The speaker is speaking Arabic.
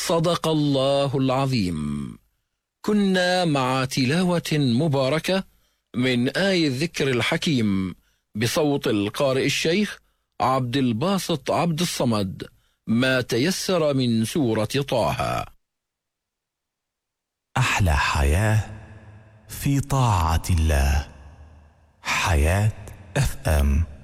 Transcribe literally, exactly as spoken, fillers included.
صدق الله العظيم. كنا مع تلاوة مباركة من آي الذكر الحكيم بصوت القارئ الشيخ عبد الباسط عبد الصمد، ما تيسر من سورة طه. أحلى حياة في طاعة الله. حياة اف ام.